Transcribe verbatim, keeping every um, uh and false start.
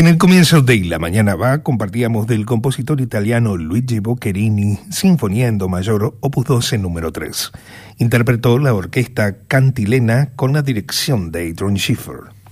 En el comienzo de La Mañana Va compartíamos del compositor italiano Luigi Boccherini, Sinfonía en Do Mayor, opus doce, número tres. Interpretó la orquesta Cantilena con la dirección de Adrian Schiffer.